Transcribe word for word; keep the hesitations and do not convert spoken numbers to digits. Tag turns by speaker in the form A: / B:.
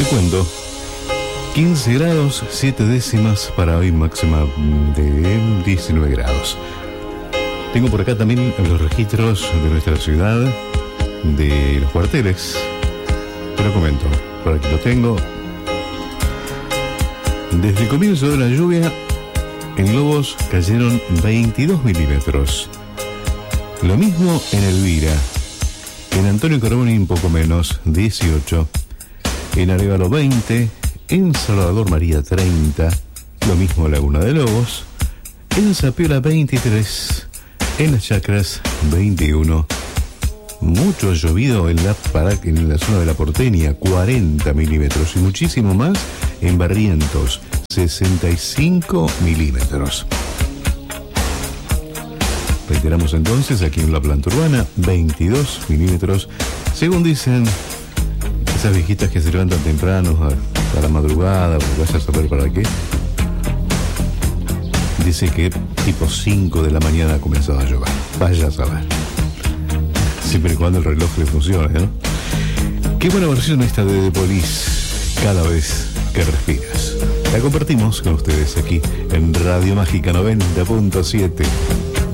A: Te cuento. quince grados, siete décimas para hoy, máxima de diecinueve grados. Tengo por acá también los registros de nuestra ciudad, de los cuarteles. Te lo comento, por aquí lo tengo. Desde el comienzo de la lluvia, en Lobos cayeron veintidós milímetros. Lo mismo en Elvira. En Antonio Carboni un poco menos, dieciocho. En Arévalo veinte. En Salvador María treinta. Lo mismo Laguna de Lobos. En Zapiola veintitrés. En Las Chacras veintiuno. Mucho ha llovido en la, para, en la zona de la Porteña, cuarenta milímetros. Y muchísimo más en Barrientos, sesenta y cinco milímetros. Reiteramos entonces, aquí en la planta urbana, veintidós milímetros. Según dicen esas viejitas que se levantan temprano a, a la madrugada, o vaya a saber para qué. Dice que tipo cinco de la mañana ha comenzado a llover. Vaya a saber. Siempre y cuando el reloj le funcione, ¿no? Qué buena versión esta de The Police, Cada vez que respiras. La compartimos con ustedes aquí en Radio Mágica noventa punto siete.